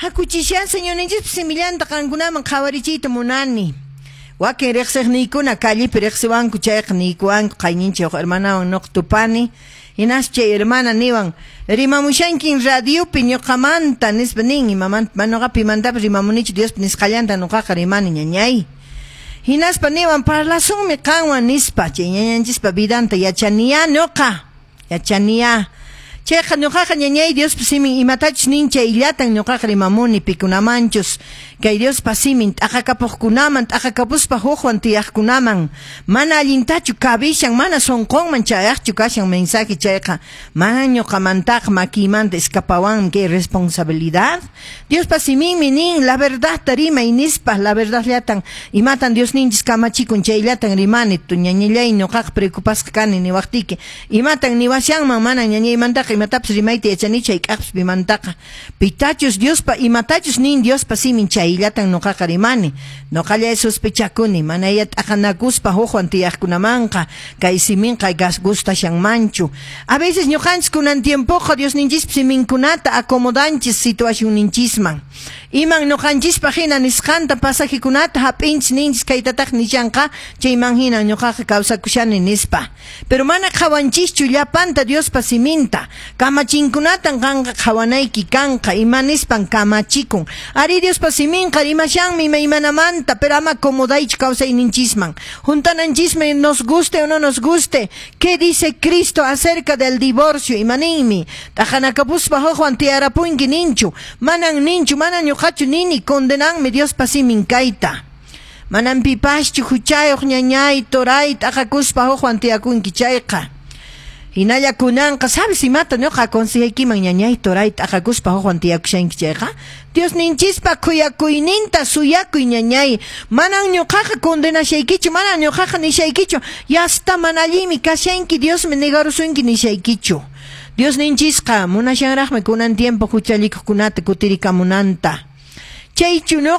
Hakuchishan señor ninchis similanta kankunaman qhawarichiyta munani. Wakin riqsiqniykuna kallipi riqsiwanku chayqa niykuwanku qayninchayuq hermanawan nuqtupani. Hinas chay hermana niwan rimamushankin radiopi ñuqamanta nispa nin imamanta manuqapi imantapas rimamunichu Diospi nisqallanta nuqaqa rimani ñañay. Hinaspa niwan parlasunmi qanwan nispa chay ñañanchispa vidanta yachaniya nuqa. Yachaniya. Chayqa nuqaqa ñañay Diospa simin imatachus nincha illatan nuqaqa rimamuni pikunamanchus kay Diospa simin t'aqakapuqkunaman t'aqakapuspa huqwan tiyaqkunaman mana allintachu kabishan mana sonqonman chayaqchu kashan mensaje chayqa mana ñuqamantaqa makiymanta escapawan kay responsabilidad Diospa siminmi nin la verdad rimay nispa la verdad llatan imatan Dios ninchis kamachikun chayllatan rimani tu ñañillay nuqaqa preocupasqa kani niwaqtiki imatan niwashanman mana ñañaymantaqa imatapas rimayta yachanicha ik'aqpas pimantaqa pitachus Diospa imatachus nin Diospa simin chayllatan nuqaqa rimani nuqallay sospechakuni mana t'aqanakuspa huqwan tiyaqkunamanqa kay siminqa gustashanmanchu a veces ñuqanchis kunan tiempoqa Dios ninchis siminkunata acomodanchis situación ninchisman iman ñuqanchispa hina nisqanta pasajikunata hap'inchis ninchis kaytataq nishanqa chayman hina ñuqaqa kawsakushani nispa pero mana qhawanchischu llapanta Diospa siminta kamachinkunatan kanqa qhawanayki kanqa imanispan kamachikun ari Diospa siminqa rimashanmi imanamanta pero ama acomodaychu kawsayninchisman juntananchismi nos guste o no nos guste ¿qué dice Cristo acerca del divorcio imaninmi t'aqanakapuspa huqwan tiyarapunki ninchu manan ñuqachu nini condenanmi Diospa simin kayta manan pipaschu huchayuq ñañay toray t'aqakuspa huqwan tiyakunki chayqa hinalla kunanqa sabes imata ñuqa aconsejaykiman ñañay toray t'aqakuspa huqwan tiyakushanki chayqa Dios ninchispa kuyakuyninta suyakuy ñañay manan ñuqaqa condenashaykichu manan ñuqaqa nishaykichu yasta mana allimi kashanki Diosmi negarusunki nishaykichu Dios ninchisqa munashanraqmi kunan tiempo huchalikuqkunata kutirikamunanta chaychu